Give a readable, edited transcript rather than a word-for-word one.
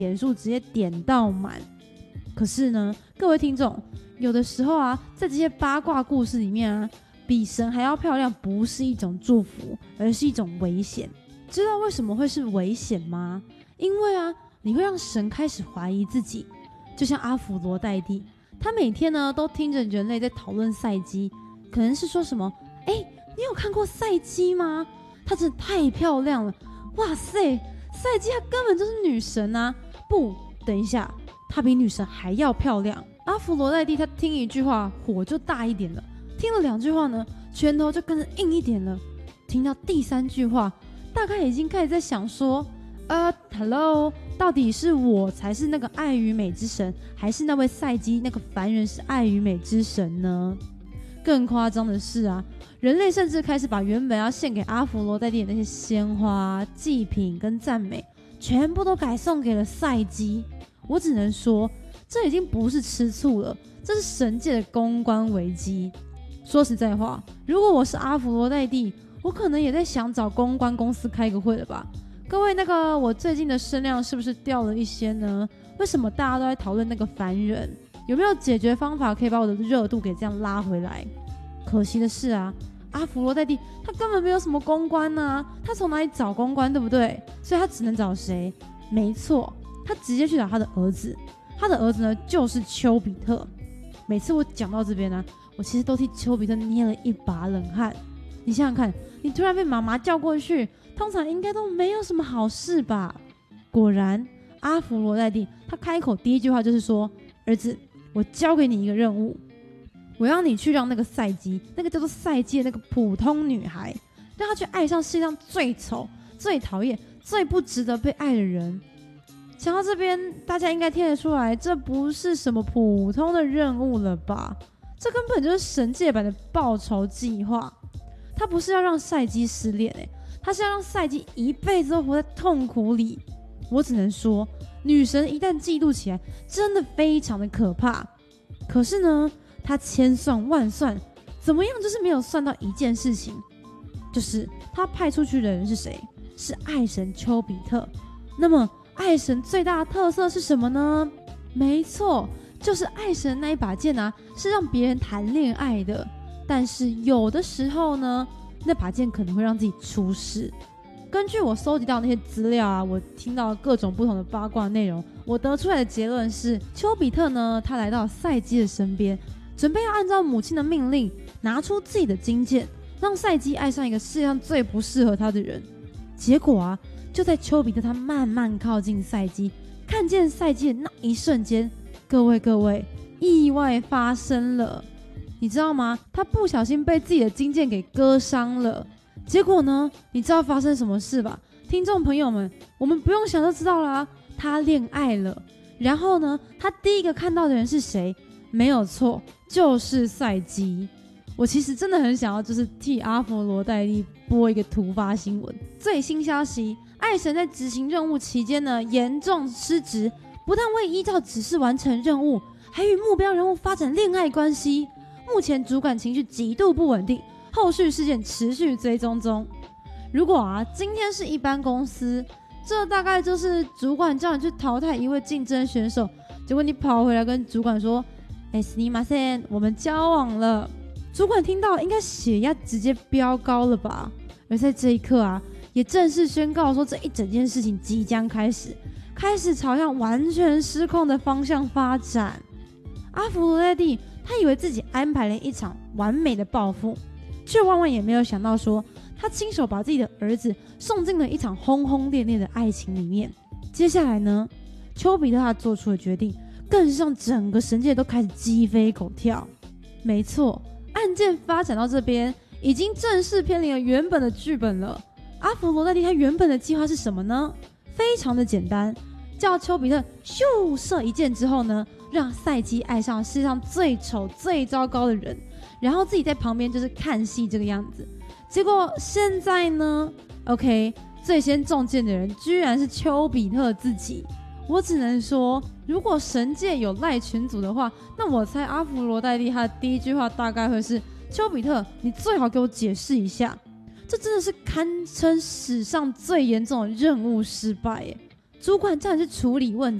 点数直接点到满。可是呢，各位听众，有的时候啊，在这些八卦故事里面啊，比神还要漂亮不是一种祝福，而是一种危险。知道为什么会是危险吗？因为啊，你会让神开始怀疑自己。就像阿弗罗代蒂，他每天呢都听着人类在讨论赛姬，可能是说什么，你有看过赛姬吗？她真的太漂亮了，哇塞，赛姬她根本就是女神啊！不，等一下，她比女神还要漂亮。阿弗罗代蒂她听一句话火就大一点了，听了2句话呢，拳头就跟着硬一点了。听到第3句话，大概已经开始在想说，Hello， 到底是我才是那个爱与美之神，还是那位赛姬那个凡人是爱与美之神呢？更夸张的是啊，人类甚至开始把原本要献给阿弗罗代蒂的那些鲜花、祭品跟赞美，全部都改送给了赛姬。我只能说，这已经不是吃醋了，这是神界的公关危机。说实在话，如果我是阿弗罗代蒂，我可能也在想找公关公司开个会了吧。各位，我最近的声量是不是掉了一些呢？为什么大家都在讨论那个凡人？有没有解决方法可以把我的热度给这样拉回来？可惜的是啊，阿弗罗代蒂他根本没有什么公关啊，他从哪里找公关，对不对？所以他只能找谁？没错，他直接去找他的儿子。他的儿子呢，就是丘比特。每次我讲到这边呢，我其实都替丘比特捏了一把冷汗。你想想看，你突然被妈妈叫过去，通常应该都没有什么好事吧？果然，阿弗罗代蒂他开口第一句话就是说：“儿子，我交给你一个任务，我要你去让那个赛姬，那个叫做赛姬的那个普通女孩，让她去爱上世界上最丑、最讨厌、最不值得被爱的人。”讲到这边，大家应该听得出来，这不是什么普通的任务了吧？这根本就是神界版的报仇计划。他不是要让赛姬失恋，他是要让赛姬一辈子都活在痛苦里。我只能说，女神一旦嫉妒起来，真的非常的可怕。可是呢，他千算万算，怎么样就是没有算到一件事情，就是他派出去的人是谁？是爱神丘比特。那么爱神最大的特色是什么呢？没错，就是爱神那一把剑啊，是让别人谈恋爱的。但是有的时候呢，那把剑可能会让自己出事。根据我搜集到那些资料啊，我听到各种不同的八卦内容，我得出来的结论是，丘比特呢，他来到赛姬的身边，准备要按照母亲的命令，拿出自己的金剑，让赛姬爱上一个世界上最不适合他的人。结果啊，就在丘比特他慢慢靠近赛姬，看见赛姬的那一瞬间，各位，意外发生了。你知道吗？他不小心被自己的金剑给割伤了。结果呢，你知道发生什么事吧？听众朋友们，我们不用想就知道啦，他恋爱了。然后呢，他第一个看到的人是谁？没有错，就是赛姬。我其实真的很想要就是替阿弗罗代蒂播一个突发新闻。最新消息，爱神在执行任务期间呢，严重失职，不但未依照指示完成任务，还与目标人物发展恋爱关系。目前主管情绪极度不稳定，后续事件持续追踪中。如果啊，今天是一般公司，这大概就是主管叫你去淘汰一位竞争选手，结果你跑回来跟主管说：“すみません，我们交往了。”主管听到应该血压直接飙高了吧？而在这一刻啊，也正式宣告说这一整件事情即将开始朝向完全失控的方向发展。阿弗罗代蒂他以为自己安排了一场完美的报复，却万万也没有想到说，他亲手把自己的儿子送进了一场轰轰烈烈的爱情里面。接下来呢，丘比特他做出的决定，更是让整个神界都开始鸡飞狗跳。没错，案件发展到这边，已经正式偏离了原本的剧本了。阿弗罗代蒂他原本的计划是什么呢？非常的简单，叫丘比特咻射一箭之后呢，让赛姬爱上世界上最丑最糟糕的人，然后自己在旁边就是看戏这个样子。结果现在呢 ，OK， 最先中箭的人居然是丘比特自己。我只能说，如果神界有赖群组的话，那我猜阿弗罗代蒂他的第一句话大概会是：丘比特，你最好给我解释一下。这真的是堪称史上最严重的任务失败耶！ 主管叫你去处理问